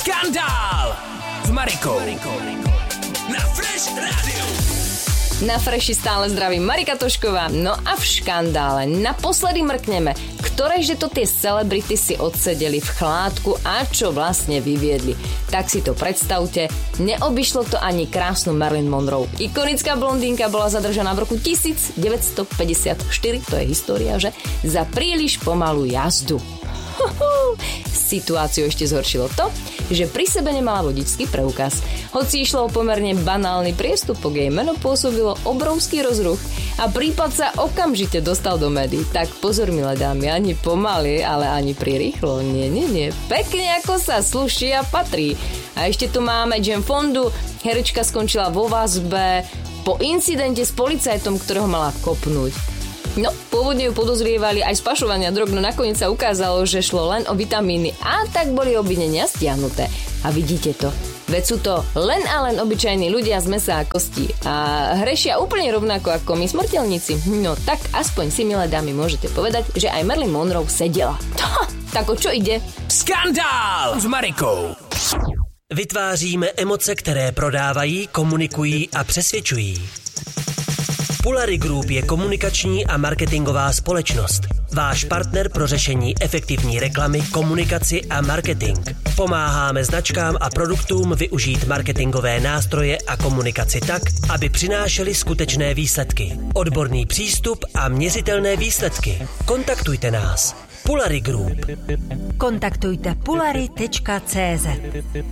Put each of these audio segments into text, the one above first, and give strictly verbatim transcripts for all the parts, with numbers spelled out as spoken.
Skandál s Marikou na Fresh Radio. Na Freshi stále zdraví Marika Tošková. No a v škandále naposledy mrkneme, ktoréže to tie celebrity si odsedeli v chládku a čo vlastne vyviedli. Tak si to predstavte, neobyšlo to ani krásnu Marilyn Monroe. Ikonická blondínka bola zadržaná v roku devätnásťstopäťdesiatštyri, to je história, že? Za príliš pomalú jazdu. Situáciu ešte zhoršilo to, že pri sebe nemala vodičský preukaz. Hoci išlo o pomerne banálny priestupok, jej meno pôsobilo obrovský rozruch a prípad sa okamžite dostal do médií. Tak pozor, milé dámy, ani pomaly, ale ani prirýchlo. Nie, nie, nie. Pekne ako sa sluší a patrí. A ešte tu máme Jane Fondu. Herečka skončila vo vazbe po incidente s policajtom, ktorého mala kopnúť. No, pôvodne ju podozrievali aj z pašovania drog, no nakoniec sa ukázalo, že šlo len o vitamíny a tak boli obvinenia stiahnuté. A vidíte to, veď sú to len a len obyčajní ľudia z mesa a kostí a hrešia úplne rovnako ako my smrteľníci. No tak aspoň si, milé dámy, môžete povedať, že aj Marilyn Monroe sedela. Tak o čo ide? Skandál s Marikou. Vytváříme emoce, které prodávají, komunikují a přesvědčují. Pulary Group je komunikační a marketingová společnost. Váš partner pro řešení efektivní reklamy, komunikaci a marketing. Pomáháme značkám a produktům využít marketingové nástroje a komunikaci tak, aby přinášely skutečné výsledky. Odborný přístup a měřitelné výsledky. Kontaktujte nás. Pulary Group. Kontaktujte pulary tečka cé zet.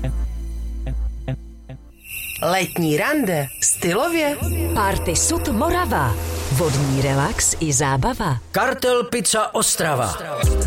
Letní rande stylově. Party Sud Morava. Vodní relax i zábava. Kartel Pizza Ostrava.